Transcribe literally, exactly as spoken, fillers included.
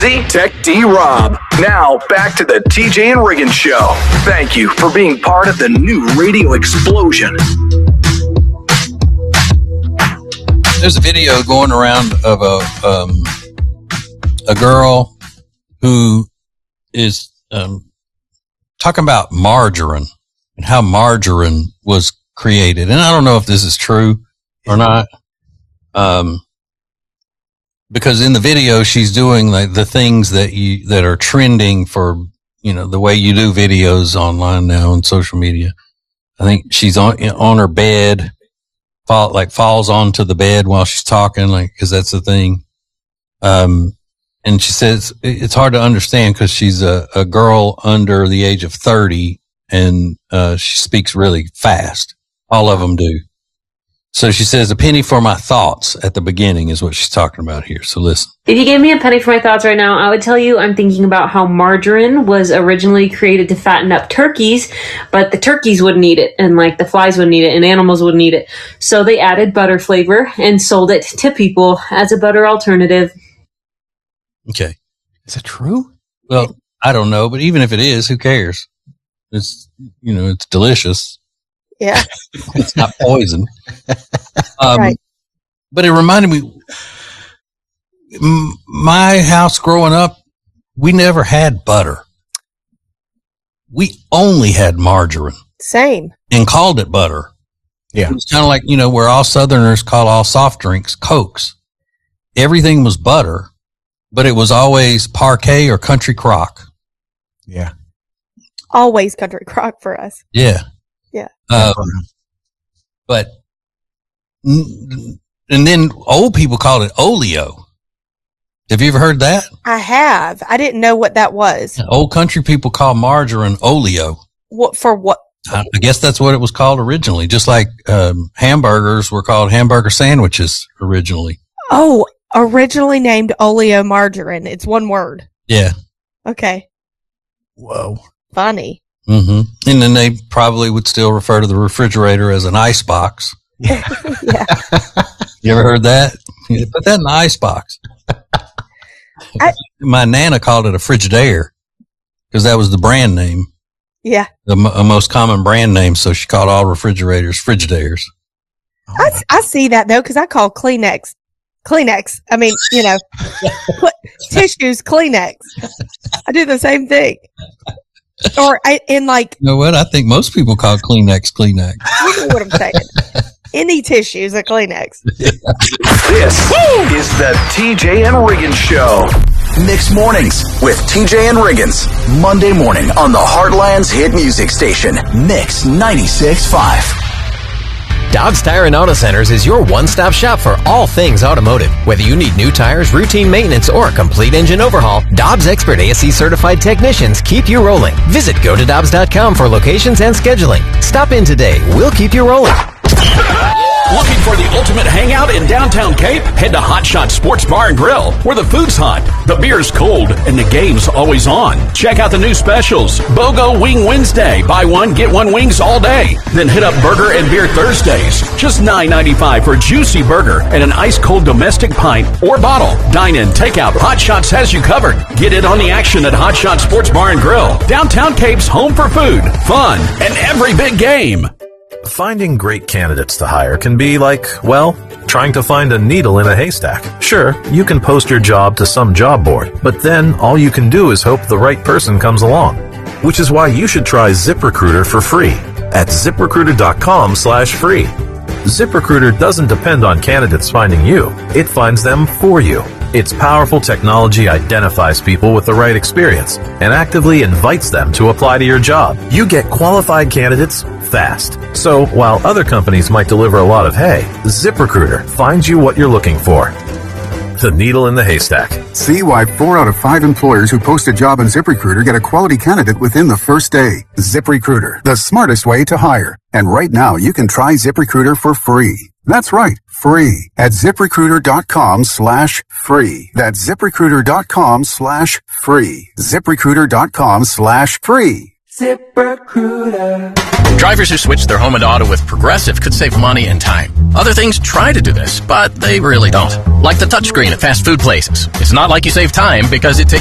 Tech D-Rob. Now, back to the T J and Riggins Show. Thank you for being part of the new radio explosion. There's a video going around of a um, a girl who is um, talking about margarine and how margarine was created. And I don't know if this is true or not. Um, Because in the video, she's doing like the things that you, that are trending for, you know, the way you do videos online now on social media. I think she's on, on her bed, fall, like falls onto the bed while she's talking, like, cause that's the thing. Um, and she says it's hard to understand cause she's a, a girl under the age of thirty and, uh, she speaks really fast. All of them do. So she says, a penny for my thoughts at the beginning is what she's talking about here. So listen. If you gave me a penny for my thoughts right now, I would tell you I'm thinking about how margarine was originally created to fatten up turkeys, but the turkeys wouldn't eat it, and like the flies wouldn't eat it, and animals wouldn't eat it. So they added butter flavor and sold it to people as a butter alternative. Okay. Is it true? Well, I don't know, but even if it is, who cares? It's, you know, it's delicious. Yeah. It's not poison. Um, Right. But it reminded me, m- my house growing up, we never had butter. We only had margarine Same. and called it butter. Yeah. It was kind of like, you know, where all Southerners call all soft drinks Cokes. Everything was butter, but it was always Parquet or Country Crock. Yeah. Always country crock for us. Yeah. Yeah. Um, but, and then old people called it oleo. Have you ever heard that? I have. I didn't know what that was. Old country people call margarine oleo. What for what? I, I guess that's what it was called originally, just like um, hamburgers were called hamburger sandwiches originally. Oh, originally named oleomargarine. It's one word. Yeah. Okay. Whoa. Funny. Mm-hmm. And then they probably would still refer to the refrigerator as an ice box. Yeah. You ever heard that? Yeah, put that in the ice box. I, My Nana called it a Frigidaire because that was the brand name, yeah. the m- uh, most common brand name. So she called all refrigerators Frigidaires. I, I see that though, because I call Kleenex Kleenex. I mean, you know, put tissues Kleenex. I do the same thing. Or I, in like, You know what? I think most people call Kleenex Kleenex. you know what I'm saying. Any tissues a Kleenex. This is the T J and Riggins Show. Mixed Mornings with T J and Riggins. Monday morning on the Heartland's hit music station, Mix ninety-six point five. Dobbs Tire and Auto Centers is your one-stop shop for all things automotive. Whether you need new tires, routine maintenance, or a complete engine overhaul, Dobbs expert A S E certified technicians keep you rolling. Visit go to dobbs dot com for locations and scheduling. Stop in today. We'll keep you rolling. Looking for the ultimate hangout in downtown Cape? Head to Hot Shot Sports Bar and Grill, where the food's hot, the beer's cold, and the game's always on. Check out the new specials. BOGO Wing Wednesday. Buy one, get one wings all day. Then hit up Burger and Beer Thursdays. Just nine ninety-five for a juicy burger and an ice-cold domestic pint or bottle. Dine in, take out. Hot Shots has you covered. Get in on the action at Hot Shot Sports Bar and Grill. Downtown Cape's home for food, fun, and every big game. Finding great candidates to hire can be like, well, trying to find a needle in a haystack. Sure, you can post your job to some job board, but then all you can do is hope the right person comes along. Which is why you should try ZipRecruiter for free at ZipRecruiter.com slash free. ZipRecruiter doesn't depend on candidates finding you. It finds them for you. Its powerful technology identifies people with the right experience and actively invites them to apply to your job. You get qualified candidates fast. So while other companies might deliver a lot of hay, ZipRecruiter finds you what you're looking for. The needle in the haystack. See why four out of five employers who post a job on ZipRecruiter get a quality candidate within the first day. ZipRecruiter, the smartest way to hire. And right now, you can try ZipRecruiter for free. That's right, free at ZipRecruiter.com slash free. That's ZipRecruiter.com slash free. ZipRecruiter.com slash free. ZipRecruiter. Drivers who switch their home and auto with Progressive could save money and time. Other things try to do this, but they really don't. Like the touchscreen at fast food places. It's not like you save time because it takes